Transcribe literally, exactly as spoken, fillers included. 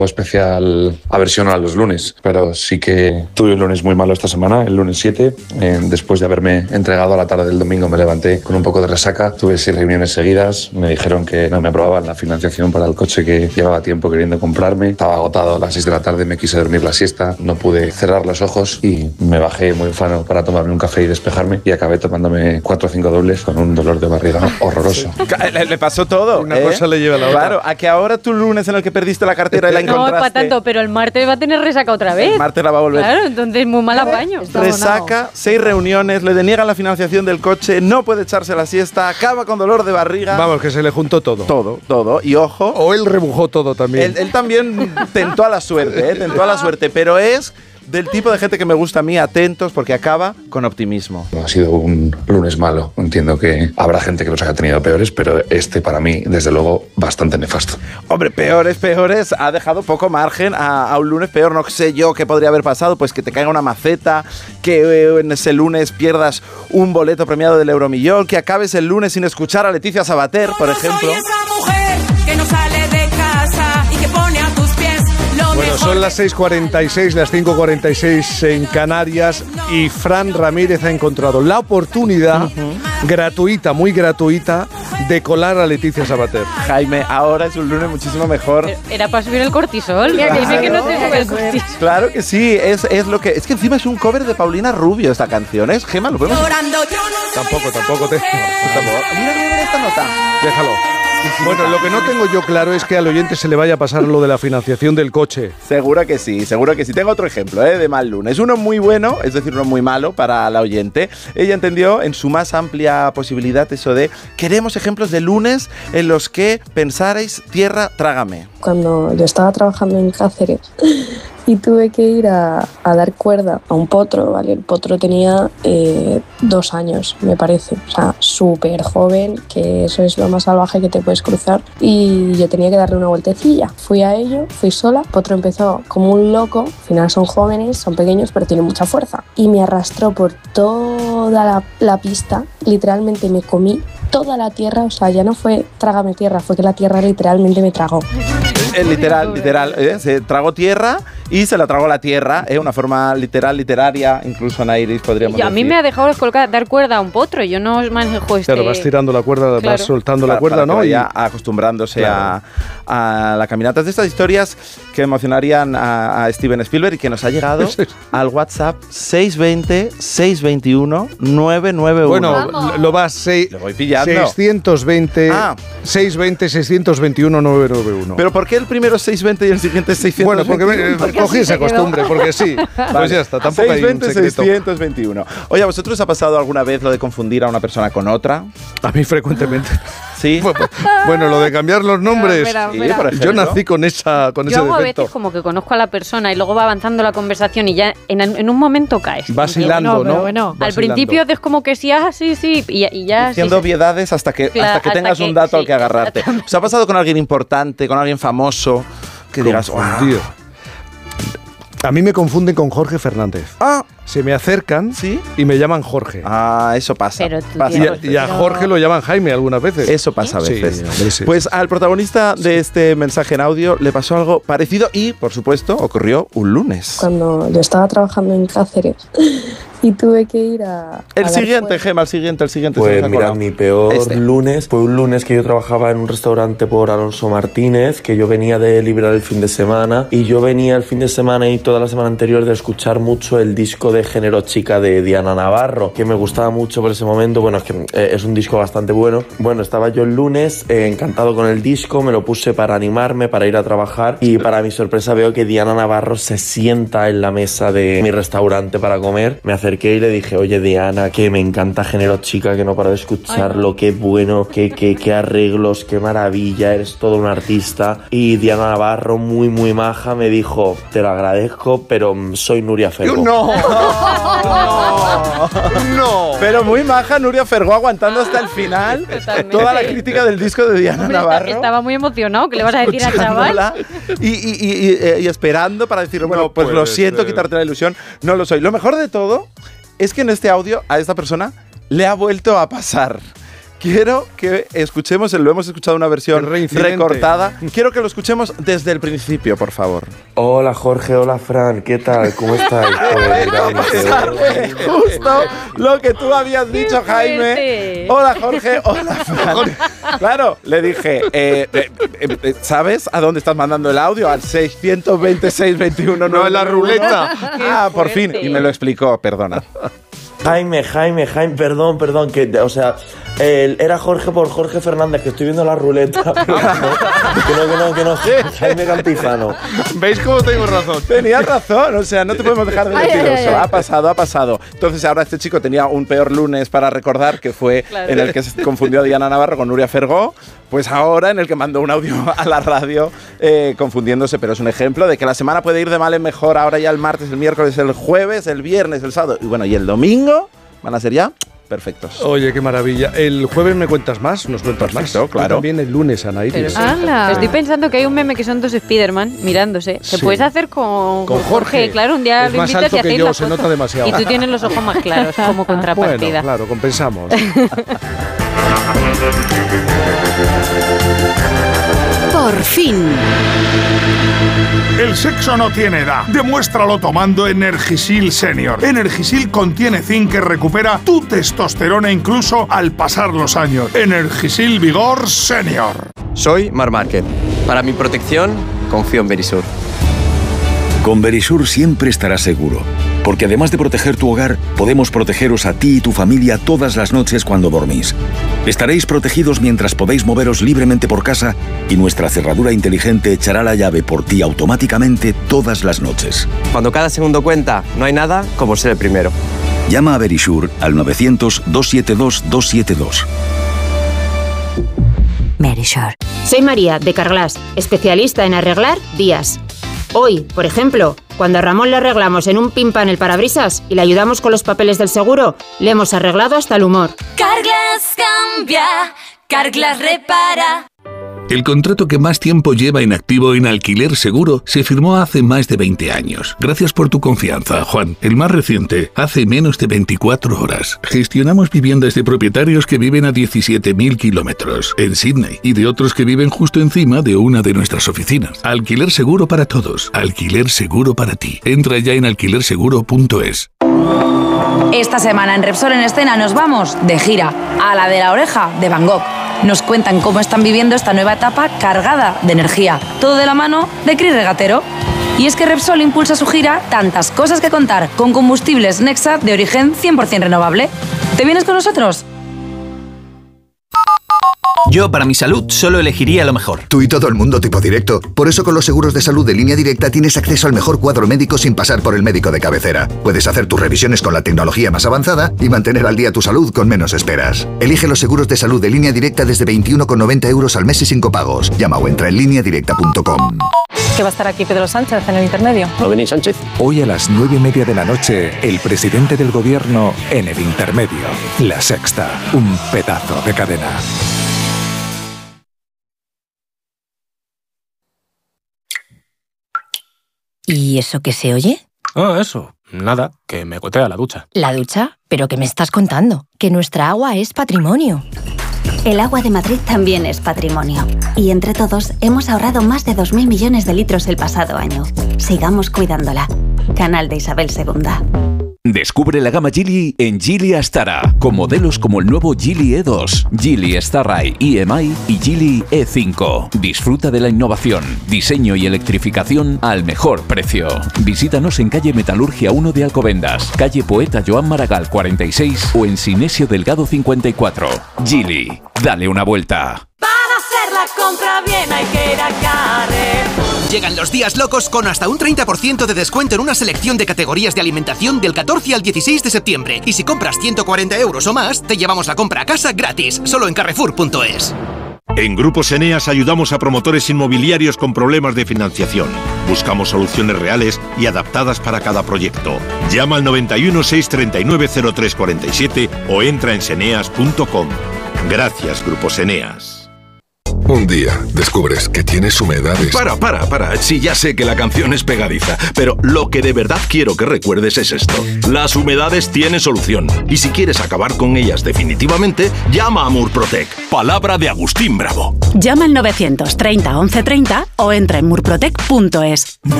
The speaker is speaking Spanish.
especial aversión a los lunes, pero sí que tuve un lunes muy malo esta semana, el lunes siete. Eh, después de haberme entregado a la tarde del domingo me levanté con un poco de resaca, tuve seis reuniones seguidas, me dijeron que no me aprobaban la financiación para el coche que llevaba tiempo queriendo comprarme, estaba agotado a las seis de la tarde, me quise dormir la siesta, no pude cerrar los ojos y me bajé muy ufano para tomarme un café y despejarme y acabé tomándome cuatro o cinco dobles con un dolor de barriga horroroso. Le, le pasó todo. Una ¿eh? cosa le lleva a la otra. Claro, a que ahora tu lunes en el que perdiste la cartera y la encontraste. No es para tanto, pero el martes va a tener resaca otra vez. El martes la va a volver. Claro, entonces muy mal apaño. Resaca, seis reuniones, le deniegan la financiación del coche, no puede echarse la siesta, acaba con dolor de barriga. Vamos, que se le juntó todo. Todo, todo. Y ojo. O él rebujó todo también. Él, él también tentó a la suerte, ¿eh? Tentó a la suerte, pero es del tipo de gente que me gusta a mí, atentos, porque acaba con optimismo. Ha sido un lunes malo, entiendo que habrá gente que los haya tenido peores, pero este para mí, desde luego, bastante nefasto. Hombre, peores, peores, ha dejado poco margen a, a un lunes peor, no sé yo qué podría haber pasado, pues que te caiga una maceta, que eh, en ese lunes pierdas un boleto premiado del Euromillón, que acabes el lunes sin escuchar a Leticia Sabater, por ejemplo. Soy esa mujer que no sale de casa y que pone a tus pies lo Bueno, son las seis cuarenta y seis, las cinco cuarenta y seis en Canarias y Fran Ramírez ha encontrado la oportunidad uh-huh. gratuita, muy gratuita, de colar a Leticia Sabater. Jaime, ahora es un lunes muchísimo mejor. Pero era para subir el cortisol. Claro. Dime que no te sube el cortisol. Claro que sí, es, es lo que... Es que encima es un cover de Paulina Rubio esta canción, ¿es? Gema, ¿lo podemos...? Tampoco, tampoco te... Tampoco. Mira, mira, mira esta nota. Déjalo. Bueno, lo que no tengo yo claro es que al oyente se le vaya a pasar lo de la financiación del coche. Seguro que sí, seguro que sí. Tengo otro ejemplo, ¿eh? De mal lunes. Uno muy bueno, es decir, uno muy malo para la oyente. Ella entendió en su más amplia posibilidad eso de queremos ejemplos de lunes en los que pensarais tierra, trágame. Cuando yo estaba trabajando en Cáceres y tuve que ir a, a dar cuerda a un potro, ¿vale? El potro tenía eh, dos años, me parece. O sea, súper joven, que eso es lo más salvaje que te puedes cruzar. Y yo tenía que darle una vueltecilla. Fui a ello, fui sola. El potro empezó como un loco. Al final son jóvenes, son pequeños, pero tienen mucha fuerza. Y me arrastró por toda la, la pista. Literalmente me comí toda la tierra. O sea, ya no fue trágame tierra, fue que la tierra literalmente me tragó. Eh, literal, literal. ¿eh? Se tragó tierra y se la tragó la tierra. ¿eh? Una forma literal, literaria, incluso Nairis podríamos y a decir. mí me ha dejado descolgar, dar cuerda a un potro. Yo no manejo este... Claro, vas tirando la cuerda, claro. vas soltando Para, la cuerda, para ¿no? Y acostumbrándose claro. a, a la caminata. Es de estas historias que emocionarían a, a Steven Spielberg y que nos ha llegado al WhatsApp seis dos cero, seis dos uno, nueve nueve uno. Bueno, Vamos. lo vas seis, Lo voy pillando. seiscientos veinte, Ah. seiscientos veinte, seiscientos veintiuno, nueve nueve uno. ¿Pero por qué el primero es seiscientos veinte y el siguiente es seiscientos veintiuno? Bueno, porque, me, Porque cogí así esa se quedó. costumbre, porque sí. Pues Vale. ya está, tampoco hay un seiscientos veinte, secreto. seiscientos veintiuno. Oye, ¿a vosotros os ha pasado alguna vez lo de confundir a una persona con otra? A mí frecuentemente. Sí. Bueno, lo de cambiar los nombres. Espera, Sí, espera. por ejemplo. Yo nací con esa con Yo ese hago a defecto. veces como que conozco a la persona y luego va avanzando la conversación y ya en, en un momento caes. Vas Como que, hilando, bueno, pero ¿no? bueno. Vas Al principio hilando. es como que sí, ah, sí, sí, y, y ya... Diciendo sí, sí. obviedades hasta que, Claro, hasta que hasta tengas que- un dato al sí, que agarrarte. exactamente. ¿Os ha pasado con alguien importante, con alguien famoso? Que digas, Confundido. A mí me confunden con Jorge Fernández. ah, Se me acercan ¿sí? y me llaman Jorge. Ah, eso pasa. Pero tú pasa y, a a, veces. y a Jorge lo llaman Jaime algunas veces. Eso pasa a Sí, veces. a veces. Pues al protagonista de este mensaje en audio le pasó algo parecido y, por supuesto, ocurrió un lunes. Cuando yo estaba trabajando en Cáceres y tuve que ir a... a El dar siguiente, cuerda. Gema, el siguiente, el siguiente. se Pues nos ha mira, colado. mi peor Este. lunes fue un lunes que yo trabajaba en un restaurante por Alonso Martínez, que yo venía de librar el fin de semana y yo venía el fin de semana y toda la semana anterior de escuchar mucho el disco de Género Chica de Diana Navarro, que me gustaba mucho por ese momento. Bueno, es que eh, es un disco bastante bueno. Bueno, estaba yo el lunes eh, encantado con el disco, me lo puse para animarme, para ir a trabajar y para mi sorpresa veo que Diana Navarro se sienta en la mesa de mi restaurante para comer. Me acerqué y le dije, oye Diana, que me encanta Género Chica, que no paro de escucharlo, qué bueno, qué, qué, qué arreglos, qué maravilla, eres todo un artista. Y Diana Navarro, muy muy maja, me dijo, te lo agradezco, pero mm, soy Nuria Fergo. ¡No! ¡No! ¡No! Pero muy maja Nuria Fergo aguantando hasta el final Totalmente. toda la crítica del disco de Diana Hombre, Navarro. estaba muy emocionado, ¿qué le vas a decir al chaval? Escuchándola Y, y, y, y, eh, y esperando para decir, bueno, No pues lo puede siento, ser. quitarte la ilusión, no lo soy. Lo mejor de todo es que en este audio a esta persona le ha vuelto a pasar. quiero que escuchemos, lo hemos escuchado una versión recortada, quiero que lo escuchemos desde el principio, por favor. Hola Jorge, hola Fran, ¿qué tal? ¿Cómo estáis? Pues, justo lo que tú habías dicho, Jaime. Hola Jorge, hola Fran. Claro, le dije, eh, eh, eh, ¿sabes a dónde estás mandando el audio? Al seiscientos veintiséis veintiuno. No, en la ruleta. Ah, por fin. Y me lo explicó, perdona. Jaime, Jaime, Jaime, perdón, perdón, que, o sea, el, era Jorge por Jorge Fernández, que estoy viendo la ruleta. Pero no, que no, que no, que no, Jaime Cantizano. ¿Veis cómo tengo razón? Tenías razón, o sea, no te podemos dejar de decir ay, eso. Ay, ay. Ha pasado, ha pasado. Entonces ahora este chico tenía un peor lunes para recordar, que fue claro. en el que se confundió a Diana Navarro con Nuria Fergó. Pues ahora en el que mandó un audio a la radio eh, confundiéndose, pero es un ejemplo de que la semana puede ir de mal en mejor. Ahora ya el martes, el miércoles, el jueves, el viernes, el sábado y bueno, y el domingo van a ser ya perfectos. Oye, qué maravilla. El jueves me cuentas más, nos cuentas Perfecto, más. Claro. Y también el lunes, Anaíris. ¡Hala! Estoy pensando que hay un meme que son dos Spiderman mirándose. Sí. Te puedes hacer con, con Jorge. Jorge. Claro, un día es lo más invitas alto y que hacéis yo, la se foto. nota demasiado. Y tú tienes los ojos más claros, como contrapartida. Bueno, claro, compensamos. Por fin. El sexo no tiene edad. Demuéstralo tomando Energisil Senior. Energisil contiene zinc que recupera tu testosterona incluso al pasar los años. Energisil Vigor Senior. Soy Mar Márquez. Para mi protección, confío en Verisur. Con Verisur siempre estarás seguro, porque además de proteger tu hogar, podemos protegeros a ti y tu familia todas las noches cuando dormís. Estaréis protegidos mientras podéis moveros libremente por casa y nuestra cerradura inteligente echará la llave por ti automáticamente todas las noches. Cuando cada segundo cuenta, no hay nada como ser el primero. Llama a Verisur al novecientos, doscientos setenta y dos, doscientos setenta y dos. Verisur. Soy María, de Carglass, especialista en arreglar días. Hoy, por ejemplo, cuando a Ramón le arreglamos en un pin pan el parabrisas y le ayudamos con los papeles del seguro, le hemos arreglado hasta el humor. Carglass cambia, Carglass repara. El contrato que más tiempo lleva en activo en Alquiler Seguro se firmó hace más de veinte años. Gracias por tu confianza, Juan. El más reciente, hace menos de veinticuatro horas. Gestionamos viviendas de propietarios que viven a diecisiete mil kilómetros en Sydney y de otros que viven justo encima de una de nuestras oficinas. Alquiler Seguro para todos. Alquiler Seguro para ti. Entra ya en alquiler seguro punto es. Esta semana en Repsol en Escena nos vamos de gira a la de la oreja de Van Gogh. Nos cuentan cómo están viviendo esta nueva etapa cargada de energía. Todo de la mano de Cris Regatero. Y es que Repsol impulsa su gira Tantas cosas que contar con combustibles Nexa de origen cien por ciento renovable. ¿Te vienes con nosotros? Yo, para mi salud, solo elegiría lo mejor. Tú y todo el mundo tipo directo. Por eso con los seguros de salud de Línea Directa tienes acceso al mejor cuadro médico sin pasar por el médico de cabecera. Puedes hacer tus revisiones con la tecnología más avanzada y mantener al día tu salud con menos esperas. Elige los seguros de salud de Línea Directa desde veintiuno con noventa euros al mes y sin copagos. Llama o entra en línea directa punto com. Que va a estar aquí Pedro Sánchez en el intermedio. ¿No venís, Sánchez? Hoy a las nueve y media de la noche, el presidente del gobierno en el intermedio. La Sexta, un pedazo de cadena. ¿Y eso qué se oye? Ah, eso. Nada, que me gotea la ducha. ¿La ducha? ¿Pero qué me estás contando? Que nuestra agua es patrimonio. El agua de Madrid también es patrimonio. Y entre todos hemos ahorrado más de dos mil millones de litros el pasado año. Sigamos cuidándola. Canal de Isabel segunda. Descubre la gama Geely en Geely Astara, con modelos como el nuevo Geely E dos, Geely Starray E M I y Geely E cinco. Disfruta de la innovación, diseño y electrificación al mejor precio. Visítanos en calle Metalurgia uno de Alcobendas, calle Poeta Joan Maragall cuarenta y seis o en Sinesio Delgado cincuenta y cuatro. Geely, dale una vuelta. Para hacer la compra bien hay que ir a Carrefour. Llegan los días locos con hasta un treinta por ciento de descuento en una selección de categorías de alimentación del catorce al dieciséis de septiembre. Y si compras ciento cuarenta euros o más, te llevamos la compra a casa gratis, solo en carrefour punto es. En Grupos Eneas ayudamos a promotores inmobiliarios con problemas de financiación. Buscamos soluciones reales y adaptadas para cada proyecto. Llama al noventa y uno, seiscientos treinta y nueve, cero tres cuarenta y siete o entra en seneas punto com. Gracias, Grupos Eneas. Un día descubres que tienes humedades. Para, para, para. Sí, ya sé que la canción es pegadiza, pero lo que de verdad quiero que recuerdes es esto. Las humedades tienen solución. Y si quieres acabar con ellas definitivamente, llama a Murprotec. Palabra de Agustín Bravo. Llama al novecientos treinta once treinta o entra en murprotec punto es.